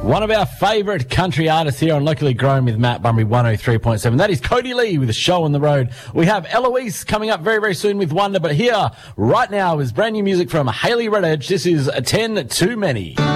One of our favourite country artists here on Locally Grown with Matt Bunbury 103.7. That is Cody Lee with A Show on the Road. We have Eloise coming up very, very soon with Wonder, but here right now is brand new music from Hayley Red Edge. This is 10 Too Many.